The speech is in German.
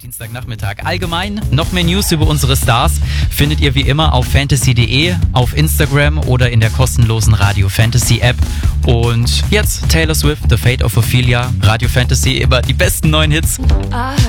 Dienstagnachmittag. Allgemein noch mehr News über unsere Stars findet ihr wie immer auf fantasy.de, auf Instagram oder in der kostenlosen Radio Fantasy App. Und jetzt Taylor Swift, The Fate of Ophelia, Radio Fantasy, immer die besten neuen Hits.